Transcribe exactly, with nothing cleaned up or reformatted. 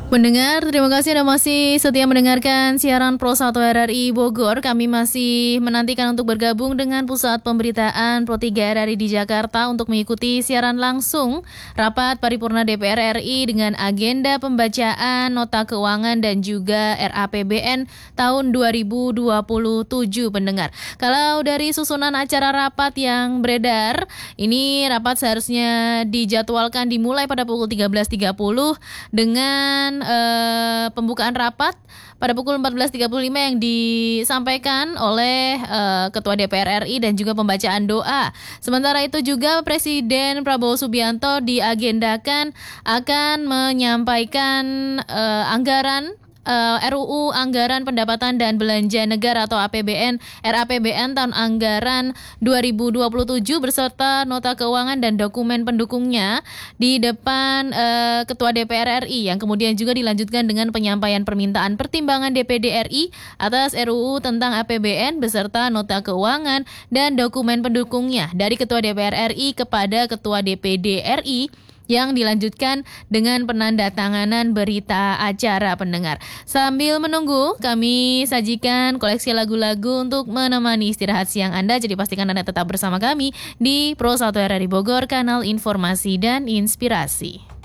Pendengar, terima kasih Anda masih setia mendengarkan siaran Pro satu R R I Bogor. Kami masih menantikan untuk bergabung dengan Pusat Pemberitaan Pro tiga R R I di Jakarta untuk mengikuti siaran langsung Rapat Paripurna D P R R I dengan agenda pembacaan Nota Keuangan dan juga R A P B N tahun dua ribu dua puluh tujuh, pendengar. Kalau dari susunan acara rapat yang beredar, ini rapat seharusnya dijadwalkan dimulai pada pukul tiga belas tiga puluh dengan Uh, pembukaan rapat pada pukul empat belas tiga puluh lima yang disampaikan oleh uh, Ketua D P R R I dan juga pembacaan doa. Sementara itu juga Presiden Prabowo Subianto diagendakan akan menyampaikan uh, anggaran Uh, R U U Anggaran Pendapatan dan Belanja Negara atau A P B N R A P B N tahun anggaran dua ribu dua puluh tujuh beserta nota keuangan dan dokumen pendukungnya di depan uh, Ketua D P R R I, yang kemudian juga dilanjutkan dengan penyampaian permintaan pertimbangan D P D R I atas R U U tentang A P B N beserta nota keuangan dan dokumen pendukungnya dari Ketua D P R R I kepada Ketua D P D R I, yang dilanjutkan dengan penandatanganan berita acara, pendengar. Sambil menunggu, kami sajikan koleksi lagu-lagu untuk menemani istirahat siang Anda. Jadi pastikan Anda tetap bersama kami di Pro satu R R I Bogor, kanal informasi dan inspirasi.